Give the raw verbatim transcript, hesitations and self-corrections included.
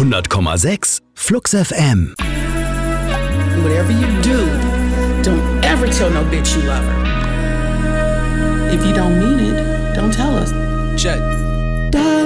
hundert Komma sechs Flux F M. Whatever you do, don't ever tell no bitch you love her. If you don't mean it, don't tell us. Check.